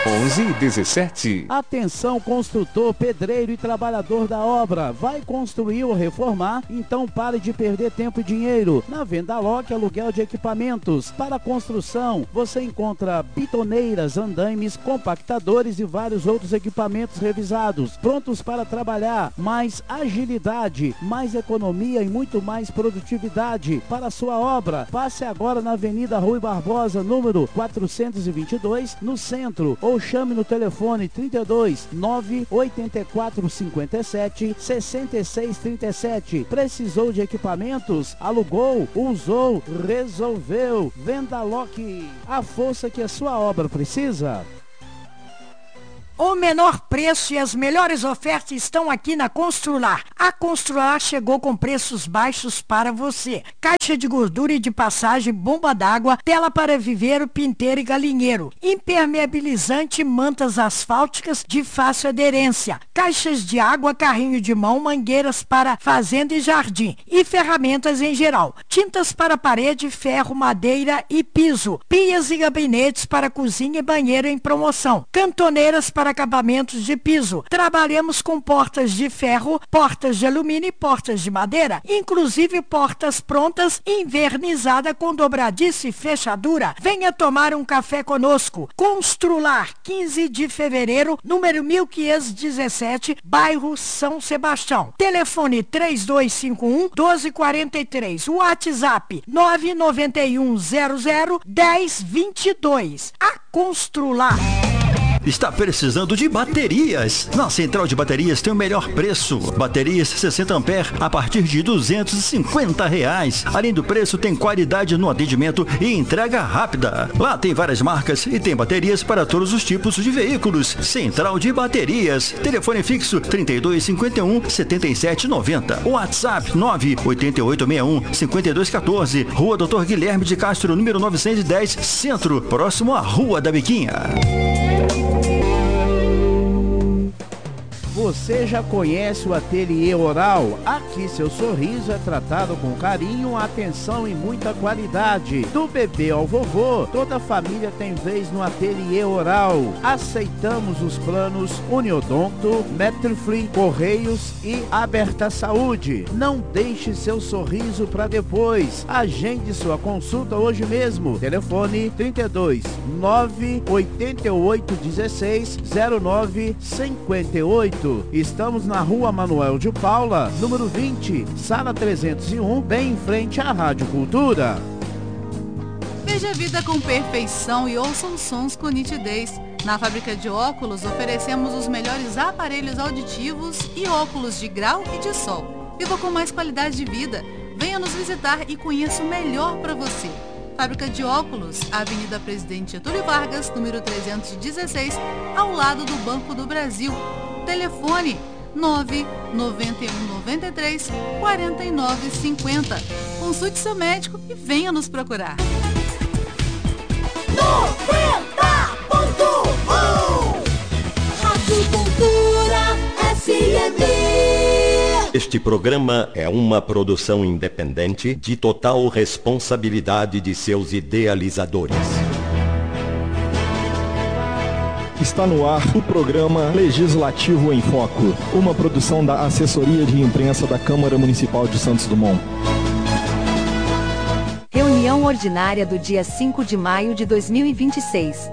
11:17. Atenção, construtor, pedreiro e trabalhador da obra. Vai construir ou reformar? Então pare de perder tempo e dinheiro. Na Vendaloc, aluguel de equipamentos. Para construção, você encontra bitoneiras, andaimes, compactadores e vários outros equipamentos revisados, prontos para trabalhar. Mais agilidade, mais economia e muito mais produtividade para a sua obra. Passe agora na Avenida Rui Barbosa, número 422, no centro, ou chame no telefone 32 984 57 66 37. Precisou de equipamentos? Alugou, usou, resolveu. Vendaloc, a força que a sua obra precisa. O menor preço e as melhores ofertas estão aqui na Constrular. A Constrular chegou com preços baixos para você. Caixa de gordura e de passagem, bomba d'água, tela para viveiro, pinteiro e galinheiro. Impermeabilizante, mantas asfálticas de fácil aderência. Caixas de água, carrinho de mão, mangueiras para fazenda e jardim. E ferramentas em geral. Tintas para parede, ferro, madeira e piso. Pias e gabinetes para cozinha e banheiro em promoção. Cantoneiras para acabamentos de piso. Trabalhamos com portas de ferro, portas de alumínio e portas de madeira, inclusive portas prontas, invernizada com dobradiça e fechadura. Venha tomar um café conosco. Constrular, 15 de fevereiro, número 1517, bairro São Sebastião. Telefone 3251-1243. WhatsApp 991001022. A Constrular. Está precisando de baterias? Na Central de Baterias tem o melhor preço. Baterias 60 ampere a partir de R$250. Além do preço, tem qualidade no atendimento e entrega rápida. Lá tem várias marcas e tem baterias para todos os tipos de veículos. Central de Baterias. Telefone fixo 3251-7790. WhatsApp 98861-5214. Rua Dr. Guilherme de Castro, número 910, Centro, próximo à Rua da Biquinha. Você já conhece o Ateliê Oral? Aqui seu sorriso é tratado com carinho, atenção e muita qualidade. Do bebê ao vovô, toda a família tem vez no Ateliê Oral. Aceitamos os planos Uniodonto, Metrofree, Correios e Aberta Saúde. Não deixe seu sorriso para depois. Agende sua consulta hoje mesmo. Telefone 32 988 16 09 58. Estamos na Rua Manuel de Paula, número 20, sala 301, bem em frente à Rádio Cultura. Veja a vida com perfeição e ouça os sons com nitidez. Na fábrica de óculos, oferecemos os melhores aparelhos auditivos e óculos de grau e de sol. Viva com mais qualidade de vida. Venha nos visitar e conheça o melhor para você. Fábrica de óculos, Avenida Presidente Getúlio Vargas, número 316, ao lado do Banco do Brasil. Telefone 99193 4950. Consulte seu médico e venha nos procurar. 90.1 Rádio Cultura FM. Este programa é uma produção independente de total responsabilidade de seus idealizadores. Está no ar o programa Legislativo em Foco, uma produção da Assessoria de Imprensa da Câmara Municipal de Santos Dumont. Reunião ordinária do dia 5 de maio de 2026.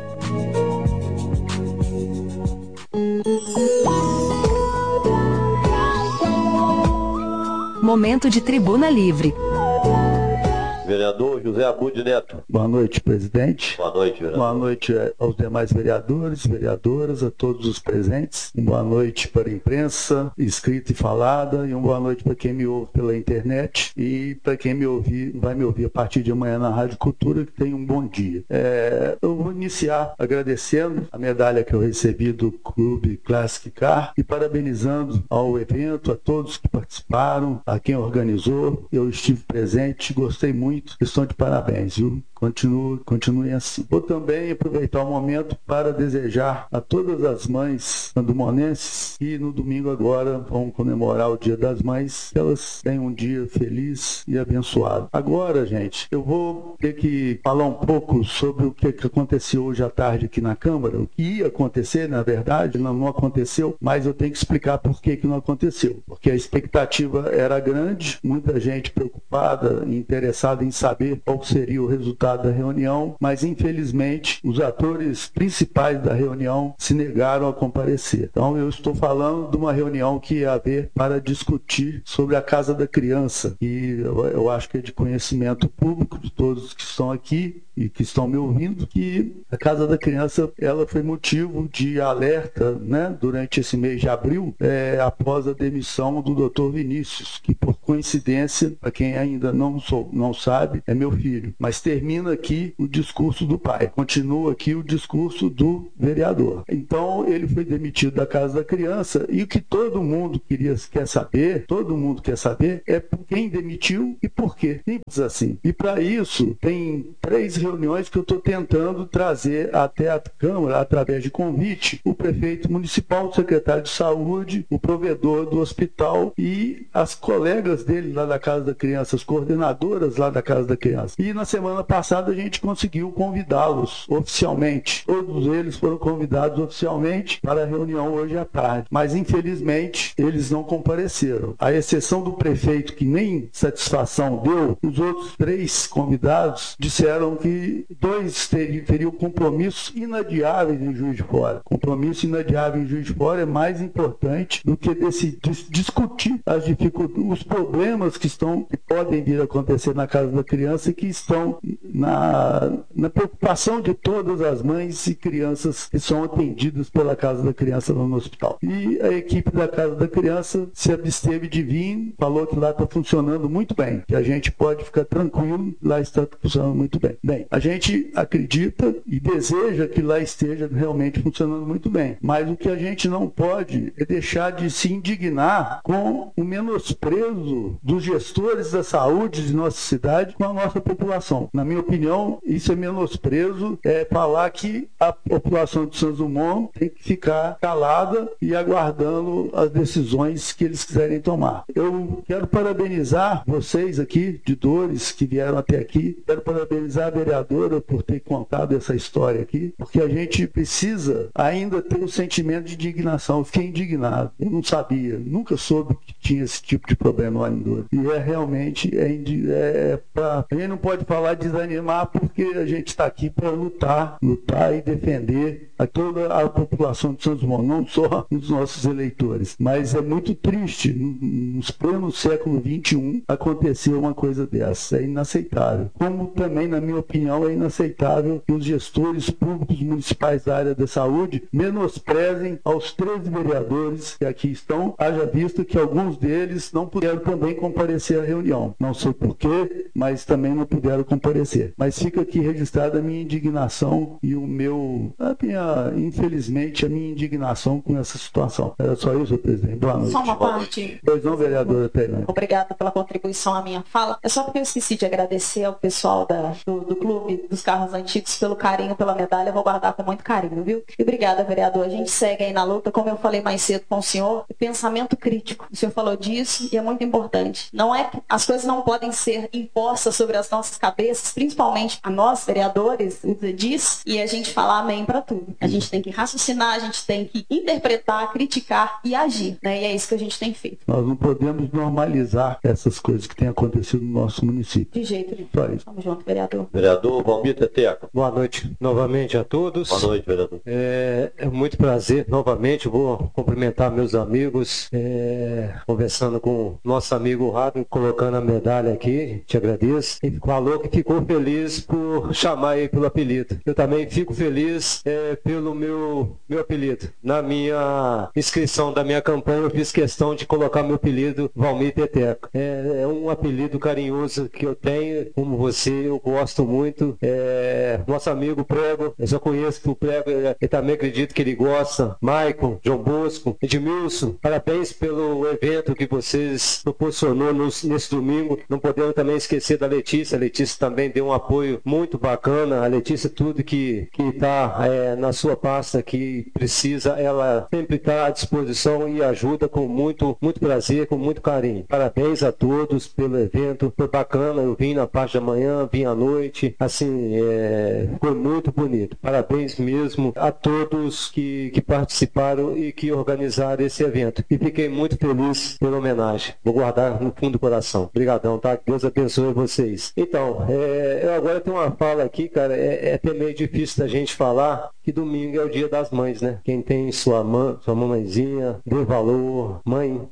Momento de tribuna livre. Vereador José Abud Neto. Boa noite, presidente. Boa noite, vereador. Boa noite aos demais vereadores, vereadoras, a todos os presentes. Uma boa noite para a imprensa, escrita e falada, e uma boa noite para quem me ouve pela internet e para quem vai me ouvir a partir de amanhã na Rádio Cultura, que tenha um bom dia. Eu vou iniciar agradecendo a medalha que eu recebi do Clube Classic Car e parabenizando ao evento, a todos que participaram, a quem organizou. Eu estive presente, gostei muito. Estão de parabéns, viu? Continuem assim. Vou também aproveitar o momento para desejar a todas as mães sandomonenses que no domingo agora vão comemorar o Dia das Mães, que elas tenham um dia feliz e abençoado. Agora, gente, eu vou ter que falar um pouco sobre o que aconteceu hoje à tarde aqui na Câmara. O que ia acontecer, na verdade, não aconteceu, mas eu tenho que explicar por que não aconteceu. Porque a expectativa era grande, muita gente preocupada e interessada em saber qual seria o resultado da reunião, mas infelizmente os atores principais da reunião se negaram a comparecer. Então eu estou falando de uma reunião que ia haver para discutir sobre a Casa da Criança, que eu acho que é de conhecimento público de todos que estão aqui e que estão me ouvindo, que a Casa da Criança ela foi motivo de alerta, né, durante esse mês de abril, após a demissão do Dr. Vinícius, que por coincidência, para quem ainda não sabe, é meu filho. Mas termina aqui o discurso do pai, continua aqui o discurso do vereador. Então ele foi demitido da Casa da Criança e o que todo mundo quer saber é quem demitiu e por quê. Simples assim. E para isso tem 3 reuniões que eu estou tentando trazer até a Câmara, através de convite, o prefeito municipal, o secretário de saúde, o provedor do hospital e as colegas dele lá da Casa da Criança, as coordenadoras lá da Casa da Criança. E na semana passada a gente conseguiu convidá-los oficialmente. Todos eles foram convidados oficialmente para a reunião hoje à tarde. Mas infelizmente eles não compareceram. À exceção do prefeito, que nem satisfação deu, os outros 3 convidados disseram que 2 teriam compromissos inadiáveis em Juiz de Fora. Compromisso inadiável em Juiz de Fora é mais importante do que discutir os problemas que podem vir a acontecer na Casa da Criança e que estão na preocupação de todas as mães e crianças que são atendidas pela Casa da Criança no hospital. E a equipe da Casa da Criança se absteve de vir, falou que lá está funcionando muito bem, que a gente pode ficar tranquilo, lá está funcionando muito bem. Bem, a gente acredita e deseja que lá esteja realmente funcionando muito bem, mas o que a gente não pode é deixar de se indignar com o menosprezo dos gestores da saúde de nossa cidade com a nossa população. Na minha opinião, isso é menosprezo, é falar que a população de Santos Dumont tem que ficar calada e aguardando as decisões que eles quiserem tomar. Eu quero parabenizar vocês aqui, de Dores, que vieram até aqui. Quero parabenizar a vereadora por ter contado essa história aqui, porque a gente precisa ainda ter um sentimento de indignação. Eu fiquei indignado. Eu não sabia, nunca soube que tinha esse tipo de problema lá em Dores. E realmente, a gente não pode falar de desanimar, porque a gente está aqui para lutar e defender a toda a população de Santos Dumont, não só os nossos eleitores. Mas é muito triste, nos plenos século XXI, acontecer uma coisa dessa. É inaceitável. Como também, na minha opinião, é inaceitável que os gestores públicos municipais da área da saúde menosprezem aos 13 vereadores que aqui estão, haja visto que alguns deles não puderam também comparecer à reunião. Não sei porquê, mas também não puderam comparecer. Mas fica aqui registrada a minha indignação e infelizmente, a minha indignação com essa situação. Era só isso, presidente. Boa noite. Só uma parte. Pois não, vereadora Tailândia. Obrigada pela contribuição à minha fala. É só porque eu esqueci de agradecer ao pessoal do Clube dos Carros Antigos pelo carinho, pela medalha. Eu vou guardar com muito carinho, viu? E obrigada, vereador. A gente segue aí na luta, como eu falei mais cedo com o senhor, pensamento crítico. O senhor falou disso e é muito importante. Não é que as coisas não podem ser impostas sobre as nossas cabeças, principalmente a nós, vereadores, diz, e a gente falar amém para tudo. A gente tem que raciocinar, a gente tem que interpretar, criticar e agir, né? E é isso que a gente tem feito. Nós não podemos normalizar essas coisas que têm acontecido no nosso município. De jeito nenhum. Só isso. Vamos junto, vereador. Vereador Valmir Teteco. Boa noite novamente a todos. Boa noite, vereador. É muito prazer novamente, vou cumprimentar meus amigos, conversando com nosso amigo Rato, colocando a medalha aqui, te agradeço. Ele falou que ficou feliz por chamar ele pelo apelido. Eu também fico feliz pelo meu apelido. Na minha inscrição da minha campanha, eu fiz questão de colocar meu apelido Valmir Peteco. É um apelido carinhoso que eu tenho, como você, eu gosto muito. Nosso amigo Prego, eu já conheço o Prego, eu também acredito que ele gosta. Maicon, João Bosco, Edmilson, parabéns pelo evento que vocês proporcionou nesse domingo. Não podemos também esquecer da Letícia. A Letícia também deu um apoio muito bacana. A Letícia, tudo que está na sua pasta que precisa, ela sempre está à disposição e ajuda com muito prazer, com muito carinho. Parabéns a todos pelo evento, foi bacana. Eu vim na parte da manhã, vim à noite, assim, foi muito bonito. Parabéns mesmo a todos que participaram e que organizaram esse evento. E fiquei muito feliz pela homenagem. Vou guardar no fundo do coração. Obrigadão, tá? Deus abençoe vocês. Então, eu agora tenho uma fala aqui, cara, é até meio difícil da gente falar, que domingo é o dia das mães, né? Quem tem sua mamãezinha, dê valor, mãe,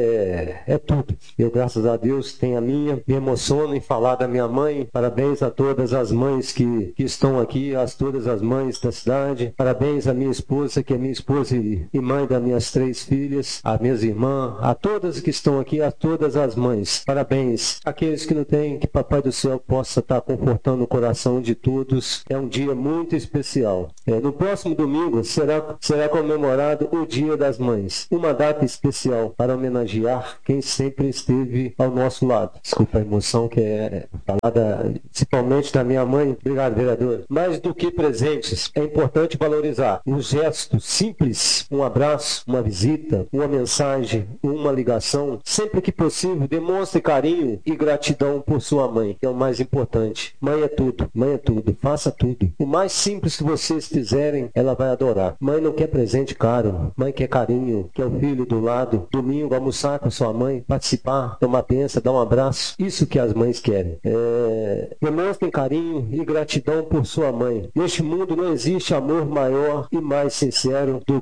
é tudo. Eu, graças a Deus, tenho a minha, me emociono em falar da minha mãe. Parabéns a todas as mães que estão aqui, todas as mães da cidade. Parabéns à minha esposa, que é minha esposa e mãe das minhas 3 filhas, a minhas irmãs, a todas que estão aqui, a todas as mães. Parabéns. Aqueles que não têm, que Papai do Céu possa estar confortando o coração de todos. É um dia muito especial. No próximo domingo será comemorado o Dia das Mães. Uma data especial para homenagear quem sempre esteve ao nosso lado. Desculpa a emoção que é falada principalmente da minha mãe. Obrigado, vereador. Mais do que presentes, é importante valorizar os gestos simples. Um abraço, uma visita, uma mensagem, uma ligação. Sempre que possível, demonstre carinho e gratidão por sua mãe, que é o mais importante. Mãe é tudo, faça tudo. O mais simples que vocês fizerem, ela vai adorar. Mãe não quer presente caro, mãe quer carinho, quer o filho do lado, domingo almoçar com a sua mãe, participar, tomar benção, dar um abraço. Isso que as mães querem. Demonstrem carinho e gratidão por sua mãe. Neste mundo não existe amor maior e mais sincero do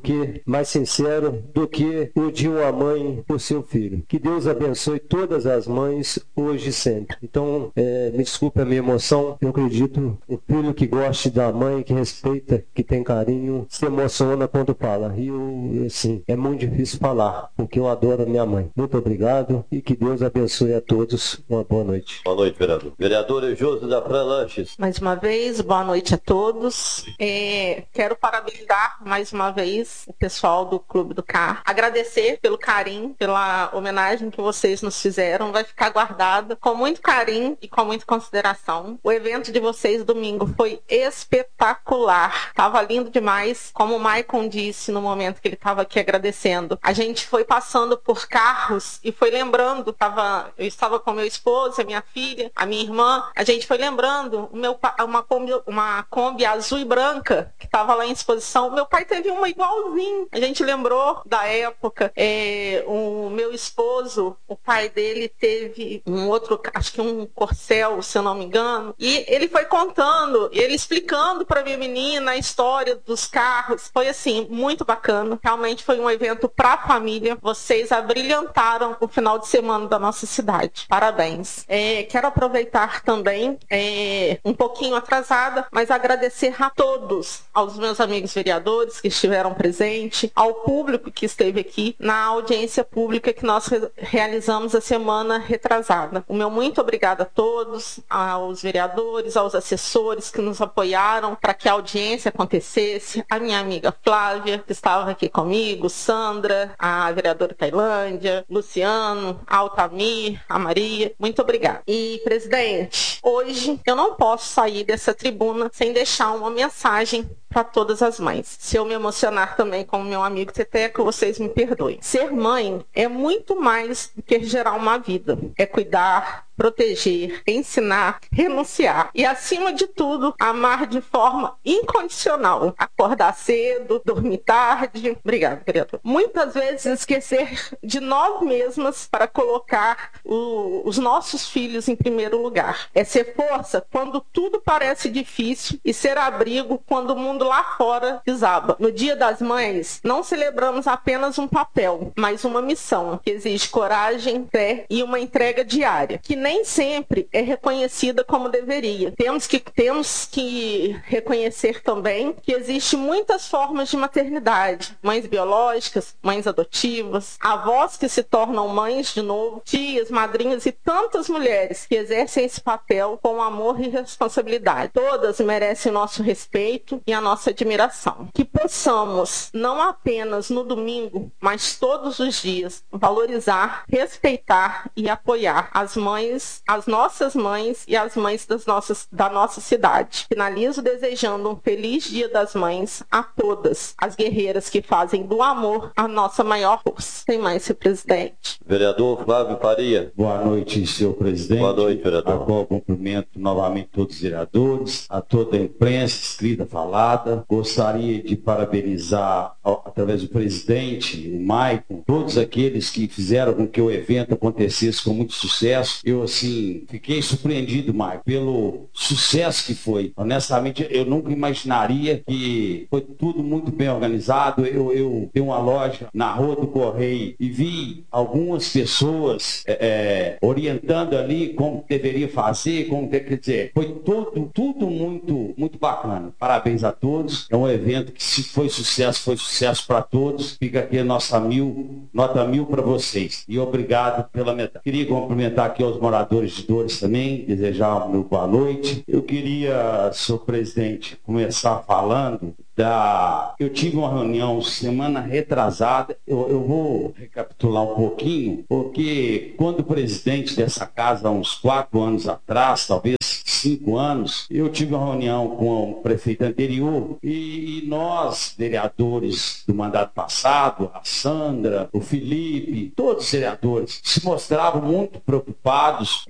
que o de uma mãe por seu filho. Que Deus abençoe todas as mães hoje e sempre. Então, me desculpe a minha emoção. Eu acredito o filho que goste da mãe, que respeita, que tem carinho, se emociona quando fala. E eu, assim, é muito difícil falar, porque eu adoro a minha mãe. Muito obrigado e que Deus abençoe a todos. Uma boa noite. Boa noite, vereador. Vereadora Josi da Fran Lanches. Mais uma vez, boa noite a todos. Quero parabenizar mais uma vez o pessoal do Clube do Carro. Agradecer pelo carinho, pela homenagem que vocês nos fizeram. Vai ficar guardada com muito carinho e com muita consideração. O evento de vocês domingo foi espetacular. Tava lindo demais. Como o Maicon disse no momento que ele estava aqui agradecendo, a gente foi passando por carros e foi lembrando. Eu estava com meu esposo, a minha filha, a minha irmã. A gente foi lembrando uma Kombi azul e branca que estava lá em exposição. Meu pai teve uma igualzinho. A gente lembrou da época. O meu esposo, o pai dele teve um outro, acho que um Corcel, se eu não me engano. E ele foi contando, ele explicando para minha menina a história dos carros. Foi assim, muito bacana. Realmente foi um evento para a família. Vocês abrilhantaram o final de semana da nossa cidade. Parabéns. Quero aproveitar também, um pouquinho atrasada, mas agradecer a todos, aos meus amigos vereadores que estiveram presentes, ao público que esteve aqui na audiência pública que nós realizamos a semana retrasada. O meu muito obrigado a todos, aos vereadores, aos assessores que nos apoiaram para que a audiência acontecesse, a minha amiga Flávia, que estava aqui comigo, Sandra, a vereadora Tailândia, Luciano, a Altamir, a Maria, muito obrigada. E, presidente, hoje eu não posso sair dessa tribuna sem deixar uma mensagem para todas as mães. Se eu me emocionar também com o meu amigo Teteco, vocês me perdoem. Ser mãe é muito mais do que gerar uma vida. É cuidar, proteger, ensinar, renunciar. E, acima de tudo, amar de forma incondicional. Acordar cedo, dormir tarde. Obrigada, vereador. Muitas vezes esquecer de nós mesmas para colocar os nossos filhos em primeiro lugar. É ser força quando tudo parece difícil e ser abrigo quando o mundo tudo lá fora desaba. No Dia das Mães, não celebramos apenas um papel, mas uma missão, que exige coragem, fé e uma entrega diária, que nem sempre é reconhecida como deveria. Temos que reconhecer também que existem muitas formas de maternidade: mães biológicas, mães adotivas, avós que se tornam mães de novo, tias, madrinhas e tantas mulheres que exercem esse papel com amor e responsabilidade. Todas merecem nosso respeito e a nossa admiração. Que possamos, não apenas no domingo, mas todos os dias, valorizar, respeitar e apoiar as mães, as nossas mães e as mães da nossa cidade. Finalizo desejando um feliz Dia das Mães a todas as guerreiras que fazem do amor a nossa maior força. Tem mais, senhor presidente. Vereador Flávio Faria. Boa noite, senhor presidente. Boa noite, vereador. A qual cumprimento novamente todos os vereadores, a toda a imprensa escrita, falada. Gostaria de parabenizar, através do presidente, o Maicon, todos aqueles que fizeram com que o evento acontecesse com muito sucesso. Eu, assim, fiquei surpreendido, Maicon, pelo sucesso que foi. Honestamente, eu nunca imaginaria que foi tudo muito bem organizado. Eu tenho uma loja na Rua do Correio e vi algumas pessoas orientando ali como deveria fazer, quer dizer, foi tudo muito bacana. Parabéns a todos. É um evento que, se foi sucesso para todos. Fica aqui a nota mil para vocês. E obrigado pela medalha. Queria cumprimentar aqui aos moradores de Dores também, desejar uma boa noite. Eu queria, senhor presidente, começar falando eu tive uma reunião semana retrasada. Eu vou recapitular um pouquinho, porque quando o presidente dessa casa, há uns 4 anos atrás, talvez 5 anos, eu tive uma reunião com o prefeito anterior e nós, vereadores do mandato passado, a Sandra, o Felipe, todos os vereadores, se mostravam muito preocupados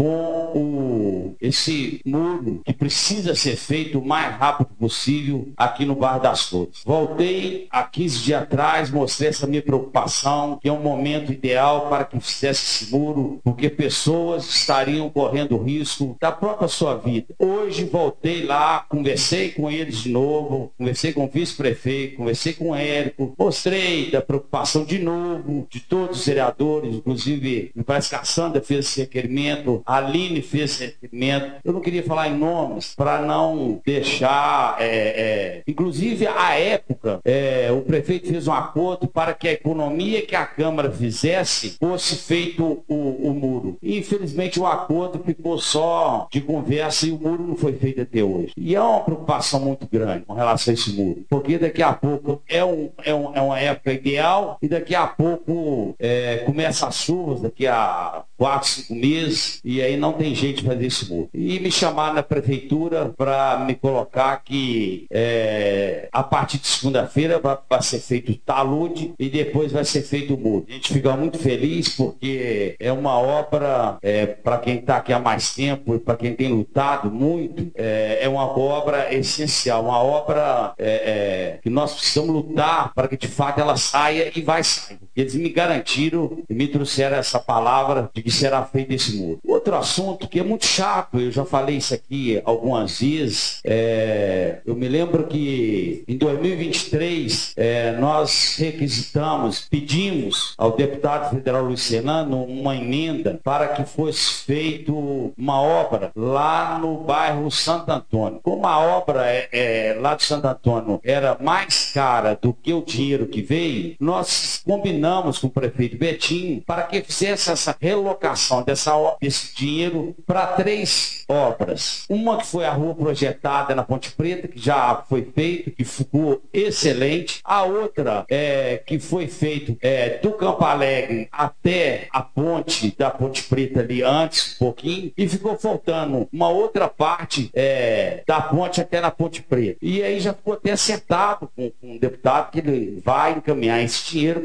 com esse muro que precisa ser feito o mais rápido possível aqui no bairro das Flores. Voltei há 15 dias atrás, mostrei essa minha preocupação, que é um momento ideal para que fizesse esse muro, porque pessoas estariam correndo risco da própria sua vida. Hoje voltei lá, conversei com eles de novo, conversei com o vice-prefeito, conversei com o Érico, mostrei da preocupação de novo de todos os vereadores, inclusive me parece que a Sandra fez esse requerimento, a Aline fez esse requerimento. Eu não queria falar em nomes para não deixar, inclusive à época, o prefeito fez um acordo para que a economia que a Câmara fizesse fosse feito o muro. E, infelizmente, o acordo ficou só de conversa e o muro não foi feito até hoje. E é uma preocupação muito grande com relação a esse muro, porque daqui a pouco é uma época ideal e daqui a pouco começa as chuvas, daqui a 4, 5 meses, e aí não tem jeito de fazer esse muro. E me chamaram na prefeitura para me colocar que a partir de segunda-feira vai ser feito o talude e depois vai ser feito o muro. A gente fica muito feliz porque é uma obra, para quem está aqui há mais tempo e para quem tem lutado muito, é uma obra essencial, uma obra que nós precisamos lutar para que de fato ela saia e vai sair. Eles me garantiram e me trouxeram essa palavra de que será feito esse muro. Outro assunto que é muito chato, eu já falei isso aqui algumas vezes, eu me lembro que em 2023 nós pedimos ao deputado federal Luiz Fernando uma emenda para que fosse feito uma obra lá no bairro Santo Antônio. Como a obra lá de Santo Antônio era mais cara do que o dinheiro que veio, nós combinamos com o prefeito Betinho para que fizesse essa relocação desse dinheiro para 3 obras. Uma que foi a rua projetada na Ponte Preta, que já foi feito, que ficou excelente. A outra que foi feito do Campo Alegre até a ponte da Ponte Preta ali antes, um pouquinho, e ficou faltando uma outra parte da ponte até na Ponte Preta. E aí já ficou até acertado com o deputado que ele vai encaminhar esse dinheiro para que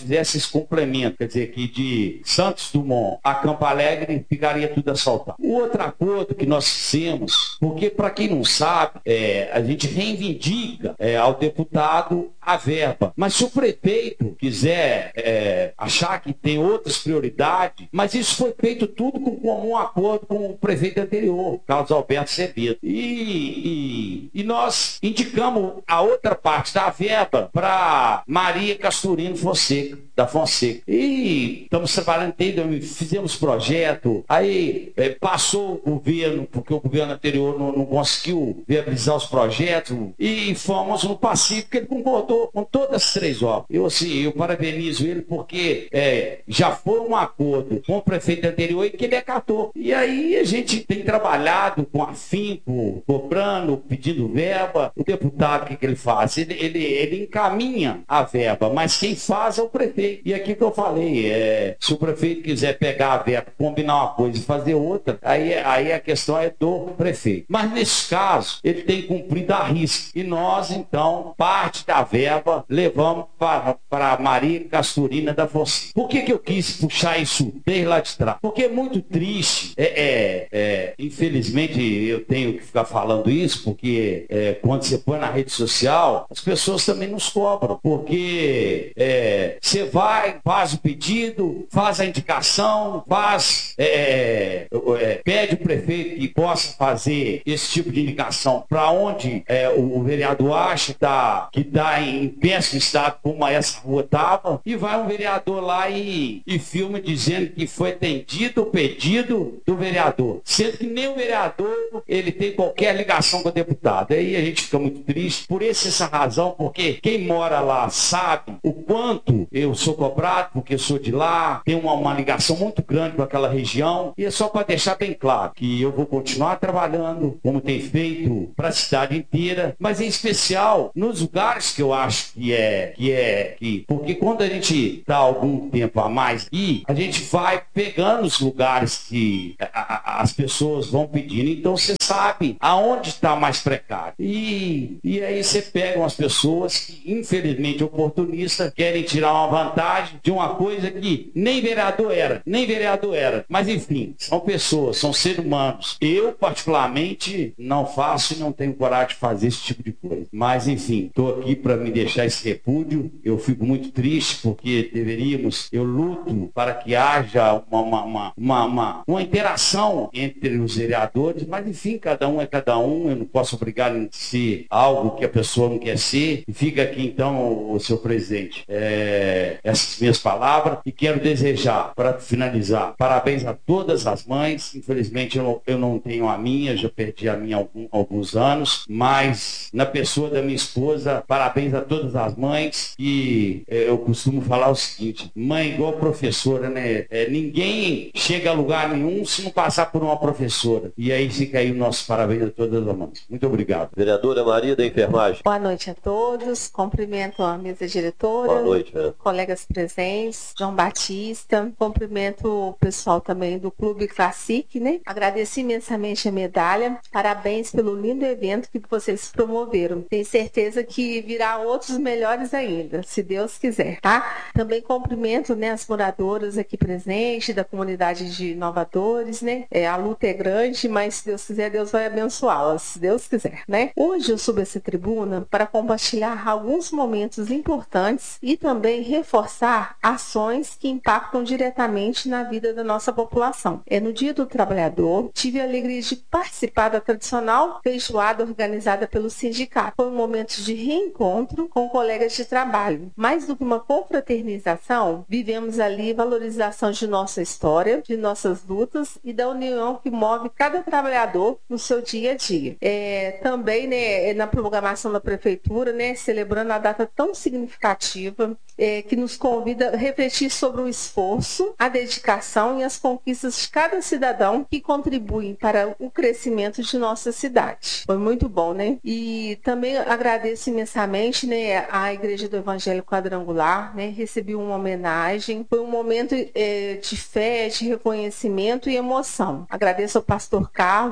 fizesse esse complemento, quer dizer, que de Santos Dumont a Campo Alegre ficaria tudo asfaltado. O outro acordo que nós fizemos, porque para quem não sabe, a gente reivindica ao deputado a verba, mas se o prefeito quiser achar que tem outras prioridades, mas isso foi feito tudo com comum acordo com o prefeito anterior, Carlos Alberto Acevedo. E nós indicamos a outra parte da verba para Maria Casturino da Fonseca. E estamos trabalhando, fizemos projeto, aí passou o governo, porque o governo anterior não conseguiu viabilizar os projetos, e fomos no Pacífico, ele concordou com todas as 3 obras. Eu parabenizo ele porque já foi um acordo com o prefeito anterior e que ele acatou. E aí a gente tem trabalhado com afinco, cobrando, pedindo verba. O deputado, o que ele faz? Ele encaminha a verba, mas quem faz é o prefeito. E aqui que eu falei, se o prefeito quiser pegar a verba, combinar uma coisa e fazer outra, aí a questão é do prefeito. Mas nesse caso, ele tem cumprido a risca. E nós, então, parte da verba levamos para Maria Casturina da Fonseca. Por que eu quis puxar isso desde lá de trás? Porque é muito triste. Infelizmente, eu tenho que ficar falando isso, porque quando você põe na rede social, as pessoas também nos cobram. Porque você vai, faz o pedido, faz a indicação, pede o prefeito que possa fazer esse tipo de indicação para onde o vereador acha que está em péssimo estado, como essa rua estava, e vai um vereador lá e filma dizendo que foi atendido o pedido do vereador, sendo que nem o vereador ele tem qualquer ligação com o deputado. Aí a gente fica muito triste por essa razão, porque quem mora lá sabe o quanto eu sou cobrado, porque eu sou de lá, tenho uma ligação muito grande com aquela região, e é só para deixar bem claro que eu vou continuar trabalhando como tem feito para a cidade inteira, mas em especial nos lugares que eu acho porque quando a gente está algum tempo a mais e a gente vai pegando os lugares que as pessoas vão pedindo, então você sabe aonde está mais precário, e aí você pega umas pessoas que infelizmente oportunistas querem tirar uma vantagem de uma coisa que nem vereador era, mas enfim, são pessoas, são seres humanos. Eu particularmente não faço e não tenho coragem de fazer esse tipo de coisa, mas enfim, estou aqui para me deixar esse repúdio. Eu fico muito triste porque eu luto para que haja uma interação entre os vereadores, mas enfim, cada um é cada um, eu não posso obrigar a ser algo que a pessoa não quer ser. E fica aqui então, o senhor presidente, essas minhas palavras, e quero desejar, para finalizar, parabéns a todas as mães. Infelizmente eu não tenho a minha, já perdi a minha há alguns anos, mas na pessoa da minha esposa, parabéns a todas as mães. E eu costumo falar o seguinte: mãe igual professora, né? Ninguém chega a lugar nenhum se não passar por uma professora. E aí fica aí o nosso parabéns a todas as mães. Muito obrigado. Vereadora Maria da Enfermagem. Boa noite a todos. Cumprimento a mesa diretora. Boa noite, colegas presentes, João Batista. Cumprimento o pessoal também do Clube Classic, né? Agradeço imensamente a medalha. Parabéns pelo lindo evento que vocês promoveram. Tenho certeza que virá outros melhores ainda, se Deus quiser, tá? Também cumprimento, né, as moradoras aqui presentes, da comunidade de Inovadores, né? A luta é grande, mas se Deus quiser, Deus vai abençoá-las, se Deus quiser, né? Hoje eu subo essa tribuna para compartilhar alguns momentos importantes e também reforçar ações que impactam diretamente na vida da nossa população. No Dia do Trabalhador, tive a alegria de participar da tradicional feijoada organizada pelo sindicato. Foi um momento de reencontro com colegas de trabalho. Mais do que uma confraternização, vivemos ali valorização de nossa história, de nossas lutas e da união que move cada trabalhador no seu dia a dia. Também, né, na programação da prefeitura, né, celebrando a data tão significativa, que nos convida a refletir sobre o esforço, a dedicação e as conquistas de cada cidadão que contribuem para o crescimento de nossa cidade. Foi muito bom, né? E também agradeço imensamente, né, à Igreja do Evangelho Quadrangular, né? Recebi uma homenagem. Foi um momento de fé, de reconhecimento e emoção. Agradeço ao pastor Carlos e a todos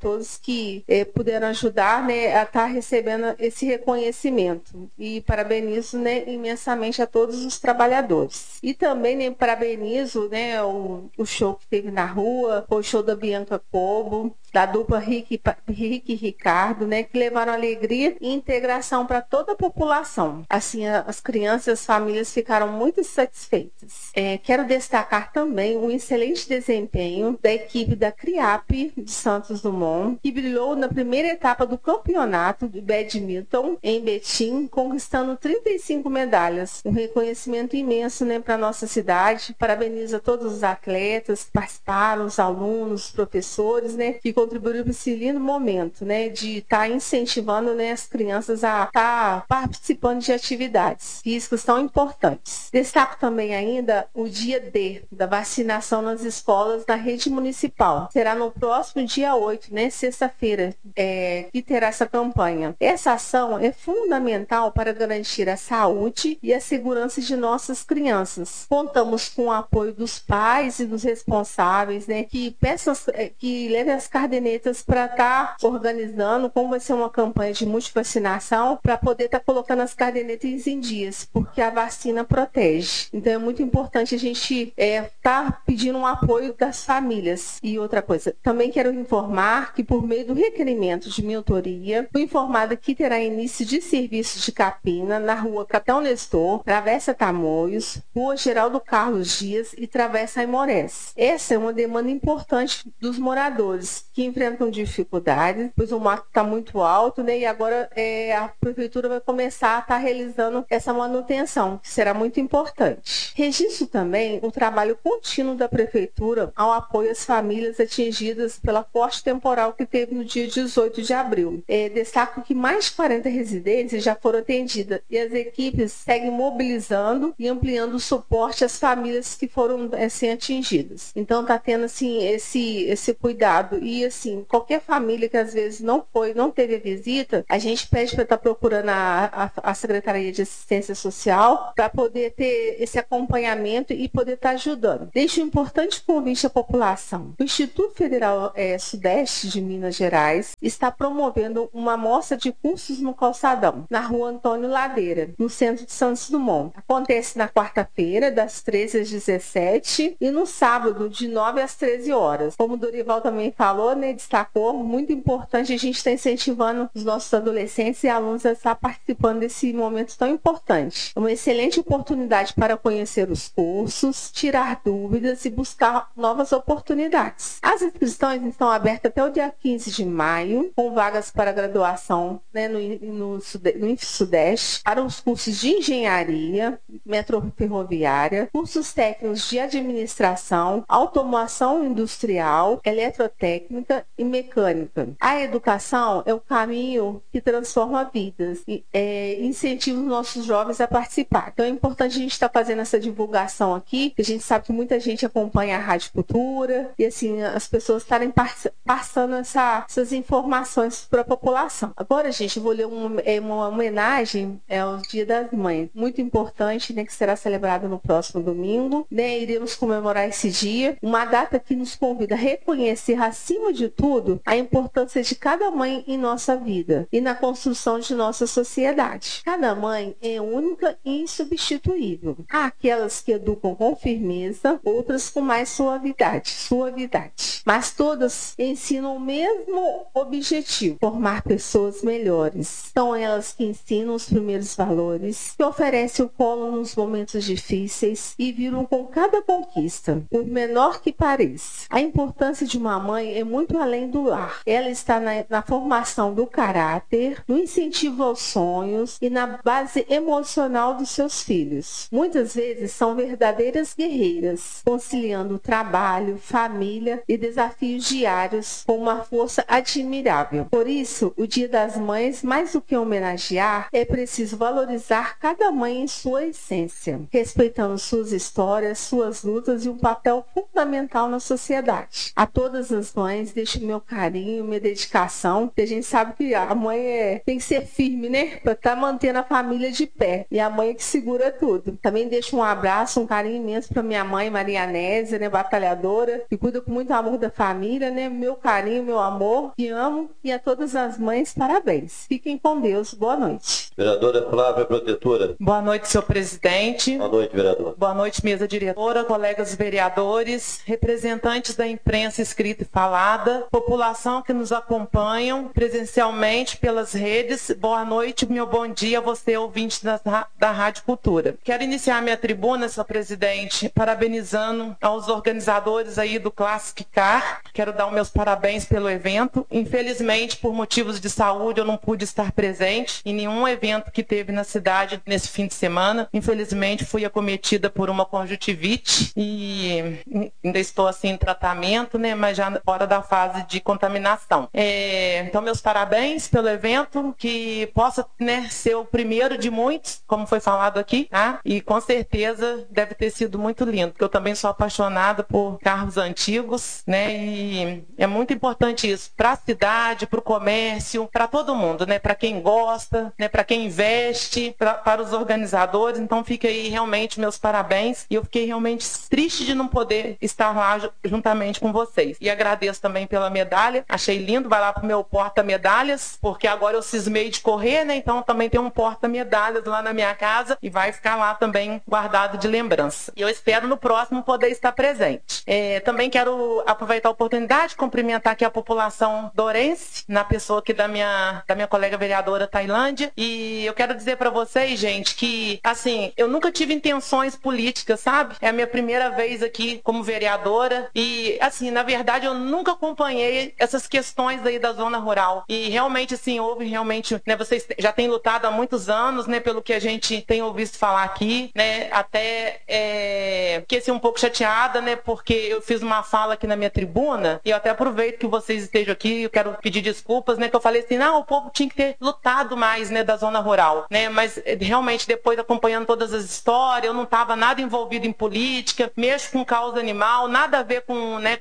todos que puderam ajudar, né, a estar recebendo esse reconhecimento. E parabenizo, né, imensamente a todos os trabalhadores. E também, né, parabenizo, né, o show que teve na rua, o show da Bianca Cobo, da dupla Rick e Ricardo, né, que levaram alegria e integração para toda a população. Assim, as crianças e as famílias ficaram muito satisfeitas. Quero destacar também o excelente desempenho da equipe da CRIAP de Santos Dumont, que brilhou na primeira etapa do campeonato de badminton em Betim, conquistando 35 medalhas. Um reconhecimento imenso, né, para a nossa cidade. Parabenizo a todos os atletas que participaram, os alunos, os professores, né, que contribuíram para esse lindo momento, né, de estar incentivando, né, as crianças a estar participando de atividades físicas tão importantes. Destaco também ainda o dia D da vacinação nas escolas da rede municipal. Será no próximo dia 8, né, sexta-feira, que terá essa campanha. Essa ação é fundamental para garantir a saúde e a segurança de nossas crianças. Contamos com o apoio dos pais e dos responsáveis, né, que levem as cadernetas para estar organizando como vai ser uma campanha de multivacinação para poder estar colocando as cadernetas em dias, porque a vacina protege. Então é muito importante a gente estar pedindo um apoio das famílias. E outra coisa, também quero informar que por meio do requerimento de minha autoria, fui informada que terá início de serviços de capina na rua Capitão Nestor, Travessa Tamoios, Rua Geraldo Carlos Dias e Travessa Aimorés. Essa é uma demanda importante dos moradores que enfrentam dificuldades, pois o mato está muito alto, né? E agora a prefeitura vai começar a estar realizando essa manutenção, que será muito importante. Registro também o trabalho contínuo da prefeitura ao apoio às famílias atingidas pela forte temporal que teve no dia 18 de abril. Destaco que mais de 40 residências já foram atendidas e as equipes seguem mobilizando e ampliando o suporte às famílias que foram assim atingidas. Então está tendo assim esse cuidado e assim qualquer família que às vezes não teve a visita, a gente pede para estar procurando a Secretaria de Assistência Social para poder ter esse acompanhamento e poder estar ajudando. Deixo um importante convite à população. O Instituto Federal Sudeste de Minas Gerais está promovendo uma mostra de cursos no calçadão, na rua Antônio Ladeira, no centro de Santos Dumont. Acontece na quarta-feira, das 13 às 17 e no sábado, de 9 às 13 horas. Como o Dorival também falou, né, destacou, muito importante a gente estar incentivando os nossos adolescentes e alunos a estar participando desse momento tão importante. É uma excelente oportunidade para conhecer os cursos, tirar dúvidas e buscar novas oportunidades. As inscrições estão abertas até o dia 15 de maio, com vagas para graduação, né, no INF-Sudeste, para os cursos de engenharia, metroferroviária, cursos técnicos de administração, automação industrial, eletrotécnica e mecânica. A educação é o caminho que transforma vidas e incentiva os nossos jovens a participar. Então é importante a gente estar fazendo essa divulgação aqui, que a gente sabe que muita gente acompanha a Rádio Cultura e assim as pessoas estarem passando essas informações para a população. Agora, gente, eu vou ler uma homenagem ao Dia das Mães, muito importante, né, que será celebrado no próximo domingo, né? Iremos comemorar esse dia, uma data que nos convida a reconhecer, acima de tudo, a importância de cada mãe em nossa vida e na construção de nossa sociedade. Cada mãe é única e insubstituível. Há aquelas que educam com firmeza, outras com mais suavidade, mas todas ensinam o mesmo objetivo: formar pessoas melhores. São elas que ensinam os primeiros valores, que oferecem o colo nos momentos difíceis e viram com cada conquista, por menor que pareça. A importância de uma mãe é muito além do lar. Ela está na formação do caráter, no incentivo aos sonhos e na base emocional dos seus filhos. Muitas vezes são verdadeiras guerreiras, conciliando trabalho, família e desafios diários com uma força admirável. Por isso, o Dia das Mães, mais do que homenagear, é preciso valorizar cada mãe em sua essência, respeitando suas histórias, suas lutas e um papel fundamental na sociedade. A todas as mães, deixo meu carinho, minha dedicação, porque a gente sabe que a mãe tem que ser firme, né? Para estar mantendo a família de pé. E a mãe é que segura tudo. Também deixo um abraço, um carinho imenso para minha mãe, Maria Nésia, né? Batalhadora, que cuida com muito amor da família, né? Meu carinho, carinho, meu amor, te amo, e a todas as mães, parabéns. Fiquem com Deus. Boa noite. Vereadora Flávia Protetora. Boa noite, senhor presidente. Boa noite, vereador. Boa noite, mesa diretora, colegas vereadores, representantes da imprensa escrita e falada, população que nos acompanham presencialmente pelas redes. Boa noite, meu bom dia a você, ouvinte da Rádio Cultura. Quero iniciar minha tribuna, senhor presidente, parabenizando aos organizadores aí do Classic Car. Quero dar os meus parabéns pelo evento. Infelizmente, por motivos de saúde, eu não pude estar presente em nenhum evento que teve na cidade nesse fim de semana. Infelizmente, fui acometida por uma conjuntivite e ainda estou assim em tratamento, né, mas já fora da fase de contaminação. Então, meus parabéns pelo evento, que possa, né, ser o primeiro de muitos, como foi falado aqui, tá? E com certeza deve ter sido muito lindo, porque eu também sou apaixonada por carros antigos, né, e é muito importante isso para a cidade, para o comércio, para todo mundo, né, para quem gosta, né, para quem investe, para os organizadores. Então fica aí realmente meus parabéns, e eu fiquei realmente triste de não poder estar lá juntamente com vocês. E agradeço também pela medalha, achei lindo, vai lá pro meu porta-medalhas, porque agora eu cismei de correr, né, então também tem um porta-medalhas lá na minha casa e vai ficar lá também guardado de lembrança. E eu espero no próximo poder estar presente. Também quero aproveitar a oportunidade de cumprimentar aqui a população dourense, na pessoa aqui da minha colega vereadora Tailândia, e eu quero dizer para vocês, gente, que assim, eu nunca tive intenções políticas, sabe? É a minha primeira vez aqui como vereadora e assim, na verdade eu nunca acompanhei essas questões aí da zona rural, e realmente assim, houve realmente, né, vocês já têm lutado há muitos anos, né, pelo que a gente tem ouvido falar aqui, né, até fiquei assim, um pouco chateada, né, porque eu fiz uma fala aqui na minha tribuna, e eu até aproveito que vocês estejam aqui, eu quero pedir desculpas, né, que eu falei assim, não, o povo tinha que ter lutado mais, né, da zona rural, né, mas realmente depois acompanhando todas as histórias, eu não estava nada envolvido em política, mexo com causa animal, nada a ver com, né,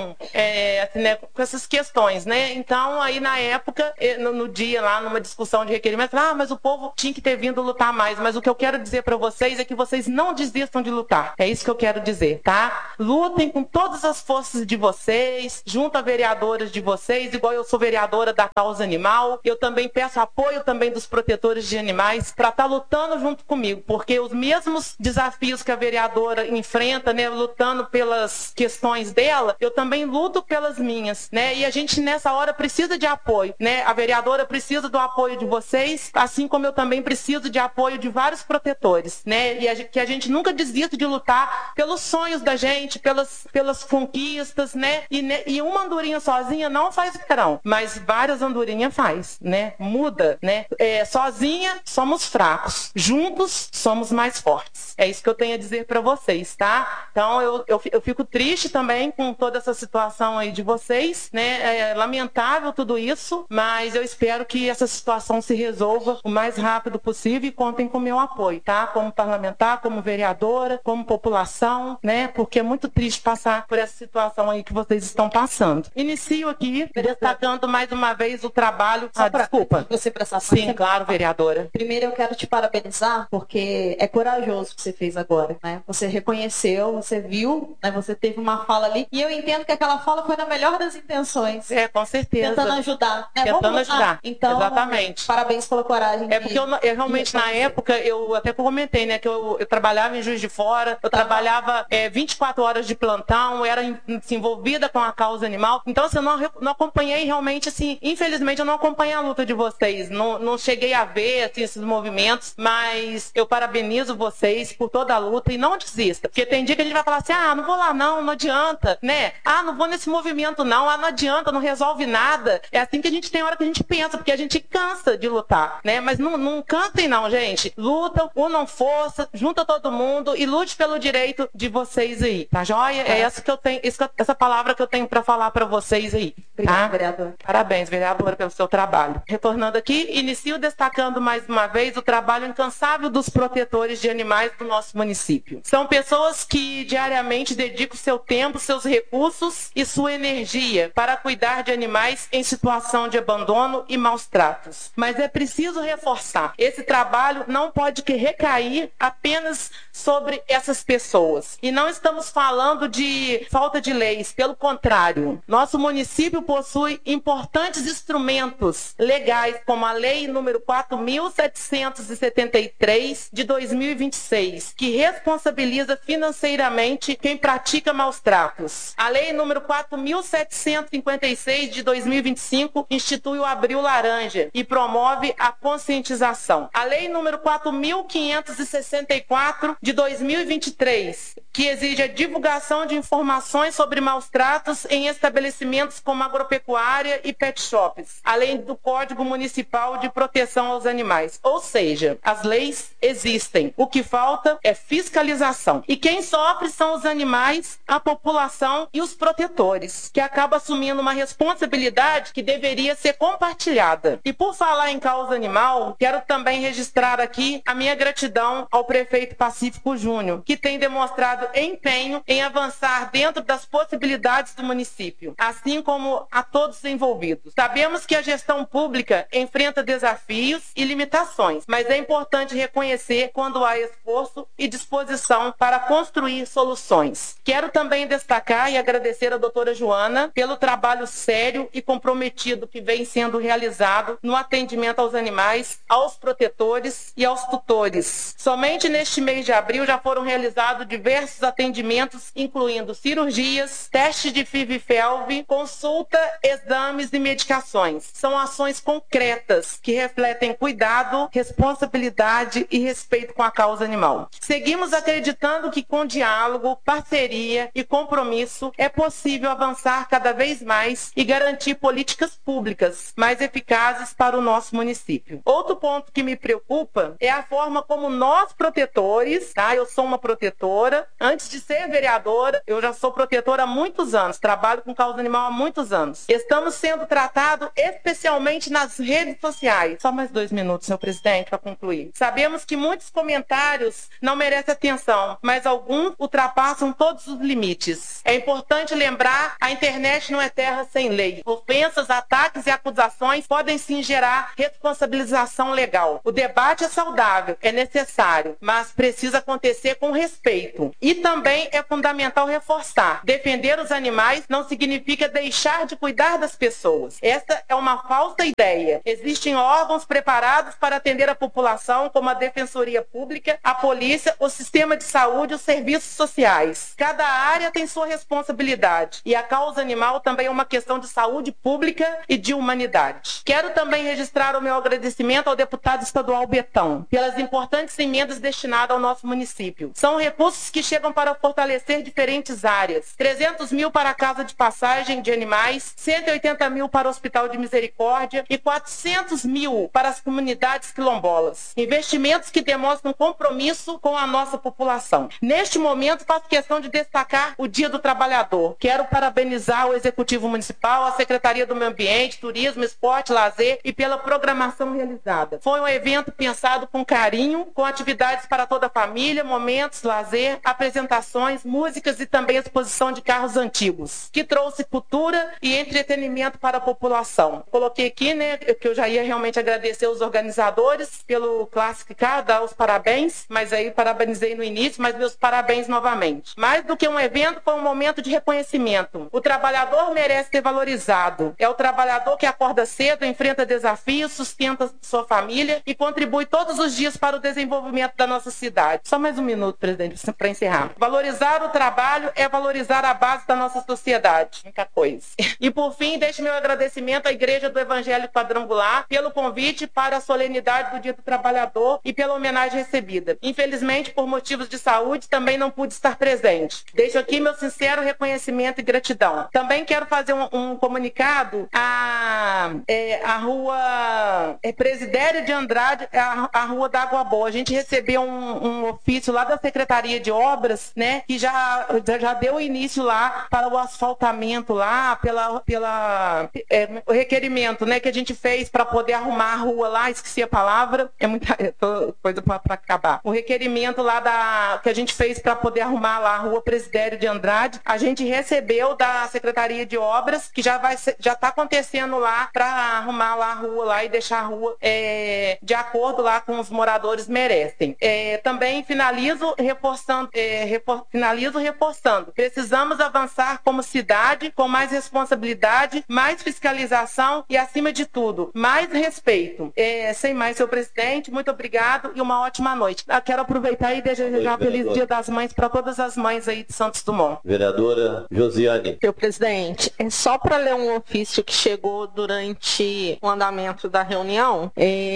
assim, né, com essas questões, né, então aí na época, no dia lá, numa discussão de requerimento, mas o povo tinha que ter vindo lutar mais, mas o que eu quero dizer para vocês é que vocês não desistam de lutar, é isso que eu quero dizer, tá? Lutem com todas as forças de vocês, junto a vereadoras de vocês, igual eu sou vereadora da causa animal, eu também peço apoio também dos protetores de animais para estar lutando junto comigo, porque os mesmos desafios que a vereadora enfrenta, né, lutando pelas questões dela, eu também luto pelas minhas, né, e a gente nessa hora precisa de apoio, né, a vereadora precisa do apoio de vocês, assim como eu também preciso de apoio de vários protetores, né, e que a gente nunca desista de lutar pelos sonhos da gente, pelas conquistas, né, e uma andorinha sozinha não faz verão, mas várias andorinhas faz, né, muda, né, sozinha somos fracos, juntos somos mais fortes, é isso que eu tenho a dizer para vocês, tá? Então eu fico triste também com toda essa situação aí de vocês, né, é lamentável tudo isso, mas eu espero que essa situação se resolva o mais rápido possível e contem com o meu apoio, tá? Como parlamentar, como vereadora, como população, né, porque é muito triste passar por essa situação aí que vocês estão passando. Inicio aqui destacando mais uma vez o trabalho. Desculpa. Você para essa Sim, claro, vereadora. Primeiro eu quero te parabenizar, porque é corajoso o que você fez agora, né? Você reconheceu, você viu, né? Você teve uma fala ali, e eu entendo que aquela fala foi na melhor das intenções. Com certeza. Tentando ajudar, né? Tentando ajudar. Então, exatamente. Parabéns pela coragem. Porque eu realmente, na época, eu até comentei, né, que eu trabalhava em Juiz de Fora, eu trabalhava 24 horas de plantão, eu era assim, envolvida com a causa animal, então assim, eu não acompanhei realmente, assim, infelizmente eu não acompanhei a luta de vocês, não cheguei a ver assim, esses movimentos, mas eu parabenizo vocês por toda a luta e não desista, porque tem dia que a gente vai falar assim, não vou lá não adianta, né, não vou nesse movimento não adianta, não resolve nada, é assim que a gente tem hora que a gente pensa, porque a gente cansa de lutar, né, mas não cantem não, gente, lutam, unam força, junta todo mundo e lute pelo direito de vocês aí, tá joia? É essa que eu tenho, essa palavra que eu tenho para falar para vocês aí. Obrigada, vereadora. Parabéns, vereadora, pelo seu trabalho. Retornando aqui, inicio destacando mais uma vez o trabalho incansável dos protetores de animais do nosso município. São pessoas que diariamente dedicam seu tempo, seus recursos e sua energia para cuidar de animais em situação de abandono e maus tratos. Mas é preciso reforçar, esse trabalho não pode recair apenas sobre essas pessoas. E não estamos falando de falta de leis, pelo contrário. Nosso município possui importantes instrumentos legais, como a Lei número 4.773 de 2026, que responsabiliza financeiramente quem pratica maus tratos. A Lei número 4.756 de 2025 institui o Abril Laranja e promove a conscientização. A Lei número 4.564 de 2023, que exige a divulgação de informações sobre maus tratos em estabelecimentos como agropecuária e pet shops, além do Código Municipal de Proteção aos Animais. Ou seja, as leis existem. O que falta é fiscalização. E quem sofre são os animais, a população e os protetores, que acabam assumindo uma responsabilidade que deveria ser compartilhada. E por falar em causa animal, quero também registrar aqui a minha gratidão ao prefeito Pacífico Júnior, que tem demonstrado empenho em avançar dentro das possibilidades do município, assim como a todos os envolvidos. Sabemos que a gestão pública enfrenta desafios e limitações, mas é importante reconhecer quando há esforço e disposição para construir soluções. Quero também destacar e agradecer a doutora Joana pelo trabalho sério e comprometido que vem sendo realizado no atendimento aos animais, aos protetores e aos tutores. Somente neste mês de abril já foram realizados diversos atendimentos, incluindo cirurgias, testes de FIV e FeLV, consulta, exames e medicações. São ações concretas que refletem cuidado, responsabilidade e respeito com a causa animal. Seguimos acreditando que com diálogo, parceria e compromisso é possível avançar cada vez mais e garantir políticas públicas mais eficazes para o nosso município. Outro ponto que me preocupa é a forma como nós, protetores, eu sou uma protetora, antes de ser vereadora, eu já sou protetora há muitos anos, trabalho com causa animal há muitos anos. Estamos sendo tratados especialmente nas redes sociais. Só mais 2 minutos, senhor presidente, para concluir. Sabemos que muitos comentários não merecem atenção, mas alguns ultrapassam todos os limites. É importante lembrar, a internet não é terra sem lei. Ofensas, ataques e acusações podem sim gerar responsabilização legal. O debate é saudável, é necessário, mas precisa acontecer com respeito. E também é fundamental reforçar: defender os animais não significa deixar de cuidar das pessoas. Esta é uma falsa ideia. Existem órgãos preparados para atender a população, como a Defensoria Pública, a Polícia, o Sistema de Saúde e os serviços sociais. Cada área tem sua responsabilidade. E a causa animal também é uma questão de saúde pública e de humanidade. Quero também registrar o meu agradecimento ao deputado estadual Betão pelas importantes emendas destinadas ao nosso município. São recursos que chegam para fortalecer diferentes áreas. 300 mil para a Casa de Passagem de Animais, 180 mil para o Hospital de Misericórdia e 400 mil para as comunidades quilombolas. Investimentos que demonstram compromisso com a nossa população. Neste momento, faço questão de destacar o Dia do Trabalhador. Quero parabenizar o Executivo Municipal, a Secretaria do Meio Ambiente, Turismo, Esporte, Lazer e pela programação realizada. Foi um evento pensado com carinho, com atividades para toda a família, momentos, lazer, apresentações, músicas e também exposição de carros antigos, que trouxe cultura e entretenimento para a população. Coloquei aqui, que eu já ia realmente agradecer os organizadores pelo classificar, dar os parabéns, mas aí parabenizei no início, mas meus parabéns novamente. Mais do que um evento, foi um momento de reconhecimento. O trabalhador merece ser valorizado. É o trabalhador que acorda cedo, enfrenta desafios, sustenta sua família e contribui todos os dias para o desenvolvimento da nossa cidade. Só mais um minuto, presidente, para encerrar. Valorizar o trabalho é valorizar a base da nossa sociedade. Muita coisa. E por fim, deixo meu agradecimento à Igreja do Evangelho Quadrangular pelo convite para a solenidade do Dia do Trabalhador e pela homenagem recebida. Infelizmente, por motivos de saúde, também não pude estar presente. Deixo aqui meu sincero reconhecimento e gratidão. Também quero fazer um comunicado à rua Presidério de Andrade, a rua da Água Boa. A gente recebeu um ofício lá da Secretaria de Obras, que já deu início lá para o asfaltamento lá, o requerimento, que a gente fez para poder arrumar a rua lá, esqueci a palavra, é muita coisa para acabar. O requerimento requerimento lá que a gente fez para poder arrumar lá a Rua Presidério de Andrade, a gente recebeu da Secretaria de Obras, que já está acontecendo lá para arrumar lá a rua lá e deixar a rua de acordo lá com os moradores merecem. Também finalizo reforçando, precisamos avançar como cidade com mais responsabilidade, mais fiscalização e, acima de tudo, mais respeito. Sem mais, senhor presidente, muito obrigado e uma ótima noite. Eu quero aproveitar e desejar um feliz Dia das Mães para todas as mães aí de Santos Dumont. Vereadora Josiane. Senhor presidente, é só para ler um ofício que chegou durante o andamento da reunião,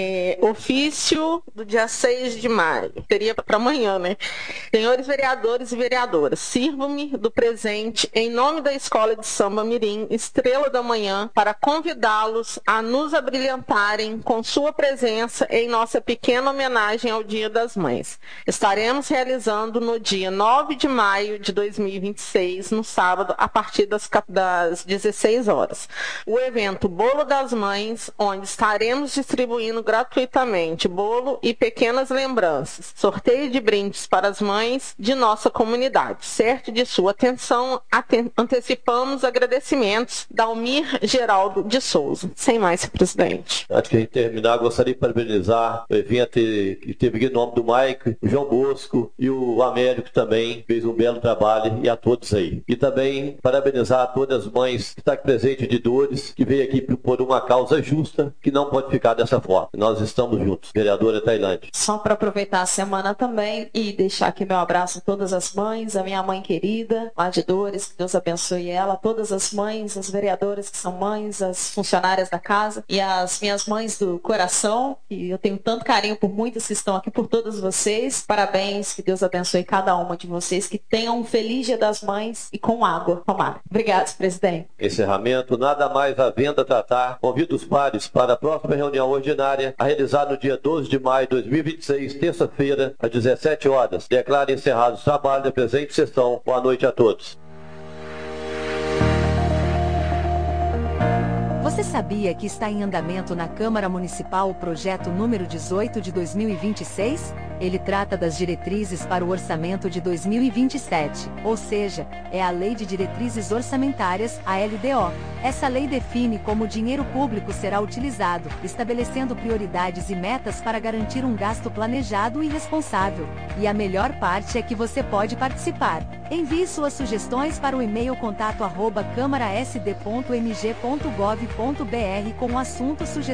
ofício do dia 6 de maio, seria para amanhã, né? Senhores vereadores e vereadoras, sirvo-me do presente em nome da Escola de Samba Mirim, Estrela da Manhã, para convidá-los a nos abrilhantarem com sua presença em nossa pequena homenagem ao Dia das Mães. Estaremos realizando no dia 9 de maio de 2026, no sábado, a partir das 16 horas. O evento Bolo das Mães, onde estaremos distribuindo gratuitamente bolo e pequenas lembranças, sorteio de brindes para as mães de nossa comunidade. Certo de sua atenção, antecipamos agradecimentos da Almir Geraldo de Souza. Sem mais, senhor presidente. Antes de a gente terminar, gostaria de parabenizar o evento que teve aqui em nome do Mike, o João Bosco e o Américo também, fez um belo trabalho, e a todos aí. E também parabenizar a todas as mães que estão aqui presentes de Dores, que veio aqui por uma causa justa, que não pode ficar dessa forma. Nós estamos juntos. Vereadora Tailândia. Só para aproveitar a semana também e deixar aqui meu abraço a todas as mães, a minha mãe querida, lá de Dores, que Deus abençoe ela, todas as mães, as vereadoras que são mães, as funcionárias da casa e as minhas mães do coração, e eu tenho tanto carinho por muitas que estão aqui, por todas vocês. Parabéns, que Deus abençoe cada uma de vocês, que tenham um feliz Dia das Mães e com água, tomara. Obrigado, presidente. Encerramento, nada mais a venda a tratar. Convido os pares para a próxima reunião ordinária, a realizar no dia 12 de maio de 2026, terça-feira, às 17 horas. Declaro encerrados os trabalhos da presente sessão. Boa noite a todos. Você sabia que está em andamento na Câmara Municipal o projeto número 18 de 2026? Ele trata das diretrizes para o orçamento de 2027, ou seja, é a Lei de Diretrizes Orçamentárias, a LDO. Essa lei define como o dinheiro público será utilizado, estabelecendo prioridades e metas para garantir um gasto planejado e responsável. E a melhor parte é que você pode participar. Envie suas sugestões para o e-mail contato@câmarasd.mg.gov.br com o assunto sugestão